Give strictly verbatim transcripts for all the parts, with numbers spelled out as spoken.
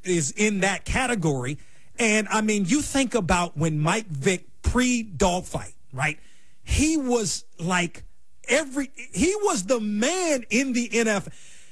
is in that category. And, I mean, you think about when Mike Vick pre-dogfight, right? He was like every – he was the man in the N F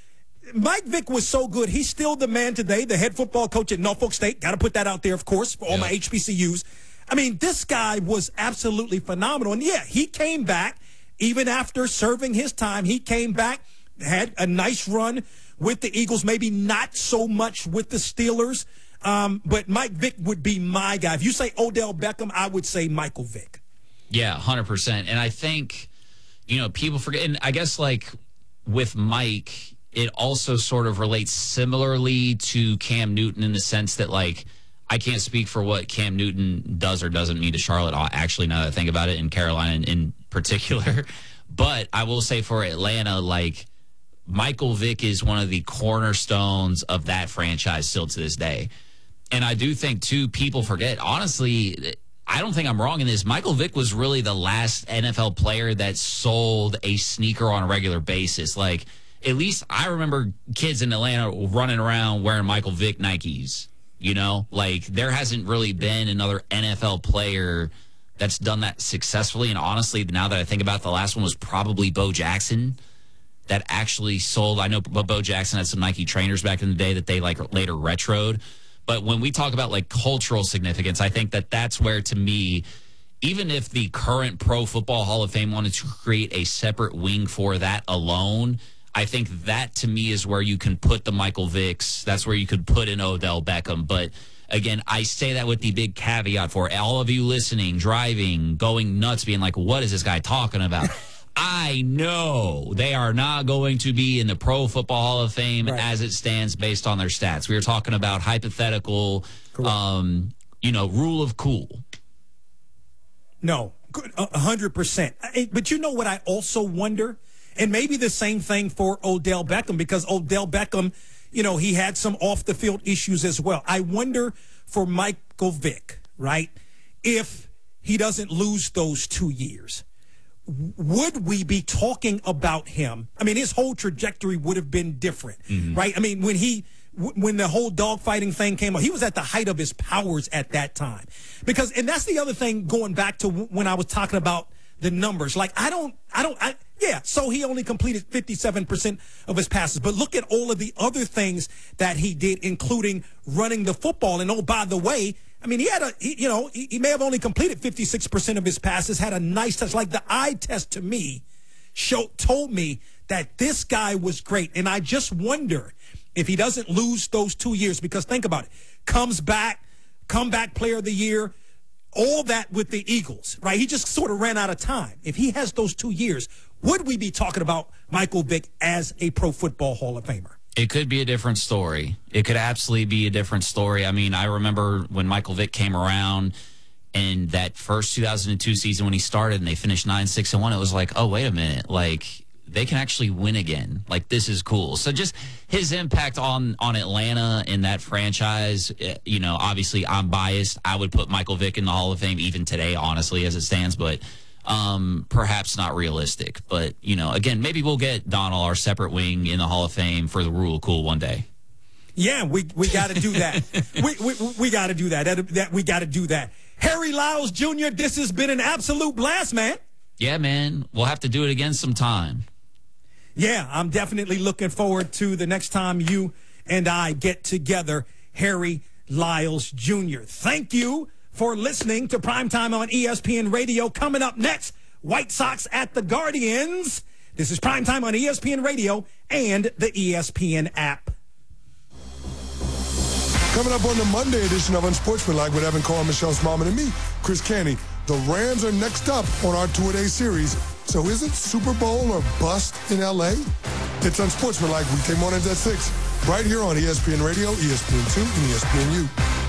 L. Mike Vick was so good. He's still the man today, the head football coach at Norfolk State. Got to put that out there, of course, for all yeah. my H B C Us. I mean, this guy was absolutely phenomenal. And, yeah, he came back. Even after serving his time, he came back, had a nice run with the Eagles, maybe not so much with the Steelers. Um, but Mike Vick would be my guy. If you say Odell Beckham, I would say Michael Vick. Yeah, one hundred percent. And I think, you know, people forget, and I guess like with Mike, it also sort of relates similarly to Cam Newton in the sense that, like, I can't speak for what Cam Newton does or doesn't mean to Charlotte, actually, now that I think about it, in Carolina in, in particular. But I will say for Atlanta, like, Michael Vick is one of the cornerstones of that franchise still to this day. And I do think, too, people forget, honestly, I don't think I'm wrong in this. Michael Vick was really the last N F L player that sold a sneaker on a regular basis. Like, at least I remember kids in Atlanta running around wearing Michael Vick Nikes. You know, like, there hasn't really been another N F L player that's done that successfully. And honestly, now that I think about it, the last one was probably Bo Jackson that actually sold. I know Bo Jackson had some Nike trainers back in the day that they, like, later retroed. But when we talk about, like, cultural significance, I think that that's where, to me, even if the current Pro Football Hall of Fame wanted to create a separate wing for that alone, I think that, to me, is where you can put the Michael Vicks. That's where you could put in Odell Beckham. But, again, I say that with the big caveat for all of you listening, driving, going nuts, being like, what is this guy talking about? I know they are not going to be in the Pro Football Hall of Fame right. as it stands based on their stats. We were talking about hypothetical, um, you know, rule of cool. No, a hundred percent. But you know what I also wonder? And maybe the same thing for Odell Beckham, because Odell Beckham, you know, he had some off-the-field issues as well. I wonder for Michael Vick, right, if he doesn't lose those two years, would we be talking about him? I mean, his whole trajectory would have been different, mm-hmm. right? I mean, when he when the whole dogfighting thing came up, he was at the height of his powers at that time. Because, and that's the other thing, going back to when I was talking about the numbers. Like, I don't, I don't, I, yeah, so he only completed fifty-seven percent of his passes. But look at all of the other things that he did, including running the football. And, oh, by the way, I mean, he had a, he, you know, he, he may have only completed fifty-six percent of his passes, had a nice touch. Like, the eye test, to me, showed, told me that this guy was great. And I just wonder if he doesn't lose those two years, because think about it, comes back, comeback player of the year, all that with the Eagles, right? He just sort of ran out of time. If he has those two years, would we be talking about Michael Vick as a Pro Football Hall of Famer? It could be a different story. It could absolutely be a different story. I mean, I remember when Michael Vick came around in that first two thousand two season when he started and they finished nine six and one, it was like, oh, wait a minute. Like, they can actually win again. Like, this is cool. So just his impact on, on Atlanta in that franchise, you know, obviously I'm biased. I would put Michael Vick in the Hall of Fame even today, honestly, as it stands, but um, perhaps not realistic. But, you know, again, maybe we'll get Donald, our separate wing, in the Hall of Fame for the rule of cool one day. Yeah, we we got to do that. we we, we got to do that. that, that we got to do that. Harry Lyles Junior, this has been an absolute blast, man. Yeah, man. We'll have to do it again sometime. Yeah, I'm definitely looking forward to the next time you and I get together, Harry Lyles Junior Thank you for listening to Primetime on E S P N Radio. Coming up next, White Sox at the Guardians. This is Primetime on E S P N Radio and the E S P N app. Coming up on the Monday edition of Unsportsmanlike with Evan Carr, Michelle Smallman, and me, Chris Canty. The Rams are next up on our two-a-day series. So is it Super Bowl or bust in L A? It's Unsportsmanlike weekday mornings at six, right here on E S P N Radio, E S P N two, and E S P N U.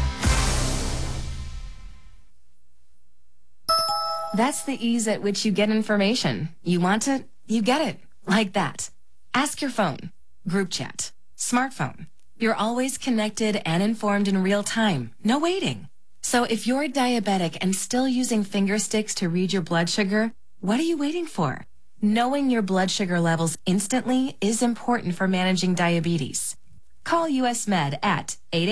That's the ease at which you get information. You want it, you get it. Like that. Ask your phone. Group chat. Smartphone. You're always connected and informed in real time. No waiting. So if you're diabetic and still using finger sticks to read your blood sugar, what are you waiting for? Knowing your blood sugar levels instantly is important for managing diabetes. Call U S Med at eight eight eight